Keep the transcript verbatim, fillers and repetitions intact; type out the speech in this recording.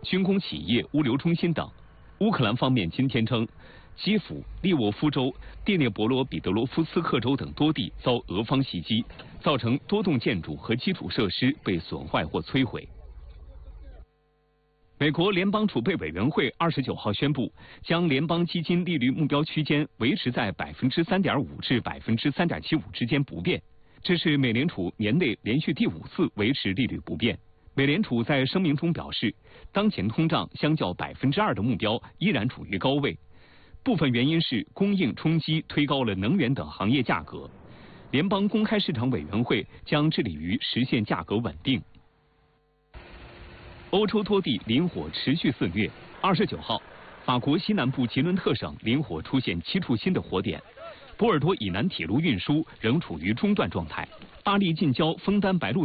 军工企业、物流中心等。乌克兰方面今天称，基辅、利沃夫州、第聂伯罗彼得罗夫斯克州等多地遭俄方袭击，造成多栋建筑和基础设施被损坏或摧毁。美国联邦储备委员会二十九号宣布，将联邦基金利率目标区间维持在百分之三点五至百分之三点七五之间不变。这是美联储年内连续第五次维持利率不变。美联储在声明中表示，当前通胀相较百分之二的目标依然处于高位，部分原因是供应冲击推高了能源等行业价格。联邦公开市场委员会将致力于实现价格稳定。欧洲多地林火持续肆虐。二十九号，法国西南部吉伦特省林火出现七处新的火点，波尔多以南铁路运输仍处于中断状态。巴黎近郊枫丹白露